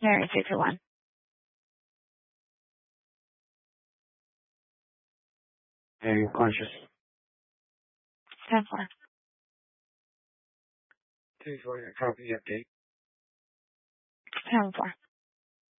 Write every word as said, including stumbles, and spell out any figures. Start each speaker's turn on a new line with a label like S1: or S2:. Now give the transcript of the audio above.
S1: Mary, three for one.
S2: Mary, conscious.
S1: ten four.
S2: Two for your copy update.
S1: ten four.